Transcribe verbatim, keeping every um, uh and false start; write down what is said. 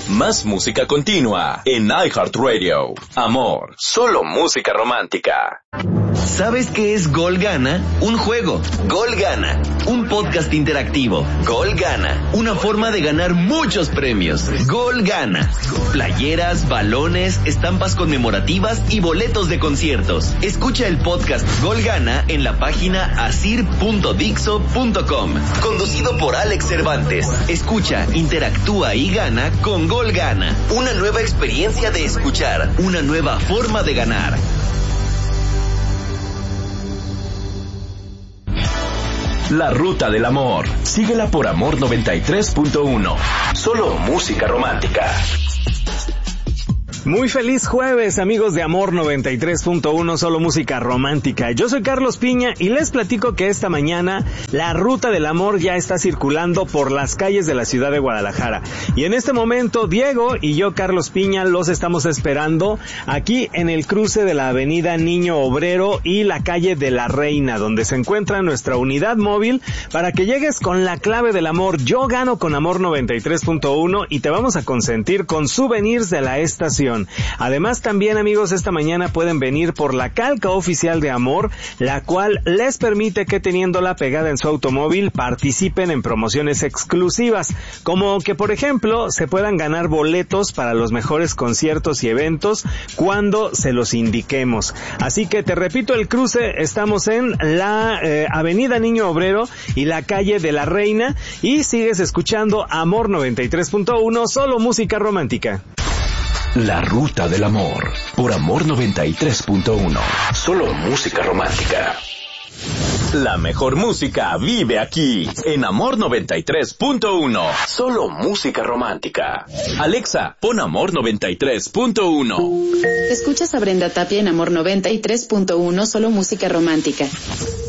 Más música continua en iHeartRadio. Amor, solo música romántica. ¿Sabes qué es Gol Gana? Un juego. Gol Gana. Un podcast interactivo. Gol Gana. Una forma de ganar muchos premios. Gol Gana. Playeras, balones, estampas conmemorativas y boletos de conciertos. Escucha el podcast Gol Gana en la página asir punto dixo punto com. Conducido por Alex Cervantes. Escucha, interactúa y gana con Gol Gana. Una nueva experiencia de escuchar. Una nueva forma de ganar. La Ruta del Amor. Síguela por Amor noventa y tres punto uno. Solo música romántica. Muy feliz jueves, amigos de Amor noventa y tres punto uno, solo música romántica. Yo soy Carlos Piña y les platico que esta mañana la Ruta del Amor ya está circulando por las calles de la ciudad de Guadalajara. Y en este momento, Diego y yo, Carlos Piña, los estamos esperando aquí en el cruce de la avenida Niño Obrero y la calle de la Reina, donde se encuentra nuestra unidad móvil para que llegues con la clave del amor. Yo gano con Amor noventa y tres punto uno y te vamos a consentir con souvenirs de la estación. Además, también, amigos, esta mañana pueden venir por la calca oficial de Amor, la cual les permite que, teniéndola pegada en su automóvil, participen en promociones exclusivas, como que, por ejemplo, se puedan ganar boletos para los mejores conciertos y eventos cuando se los indiquemos. Así que te repito el cruce, estamos en la eh, avenida Niño Obrero y la calle de la Reina, y sigues escuchando Amor noventa y tres punto uno, solo música romántica. La Ruta del Amor, por Amor noventa y tres punto uno. Solo música romántica. La mejor música vive aquí, en Amor noventa y tres punto uno. Solo música romántica. Alexa, pon Amor noventa y tres punto uno. Escuchas a Brenda Tapia en Amor noventa y tres punto uno, solo música romántica.